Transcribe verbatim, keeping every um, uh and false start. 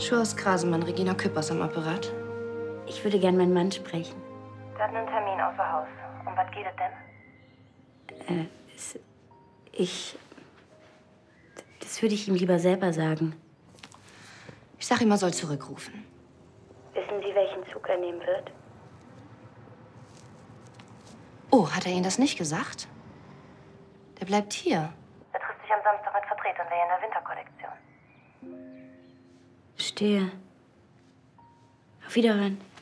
Schurz Krasemann, Regina Küppers am Apparat. Ich würde gern meinen Mann sprechen. Der hat einen Termin außer Haus. Um was geht es denn? Äh, es, ich... Das würde ich ihm lieber selber sagen. Ich sag ihm, er soll zurückrufen. Wissen Sie, welchen Zug er nehmen wird? Oh, hat er Ihnen das nicht gesagt? Der bleibt hier. Er trifft sich am Samstag mit Vertretern der in der Winterkollektion. Verstehe. Auf Wiederhören.